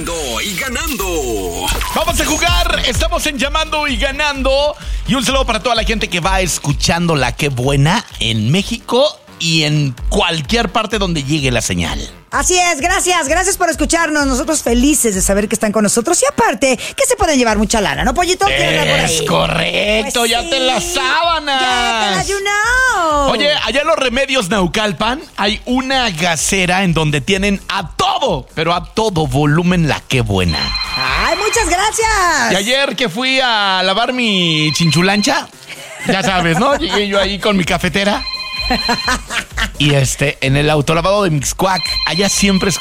Llamando y ganando. Vamos a jugar, estamos en Llamando y Ganando. Y un saludo para toda la gente que va escuchando La Qué Buena en México y en cualquier parte donde llegue la señal. Así es, gracias por escucharnos. Nosotros felices de saber que están con nosotros. Y aparte, que se pueden llevar mucha lana, ¿no, Pollito? Es correcto, Pues ya sí, te las sábanas. Ya te las Oye, allá en los Remedios Naucalpan hay una gasera en donde tienen a todo, pero a todo volumen La Qué Buena. ¡Ay, muchas gracias! Y ayer que fui a lavar mi chinchulancha, ya sabes, ¿no? Llegué yo ahí con mi cafetera. Y en el autolavado de Mixcoac, allá siempre es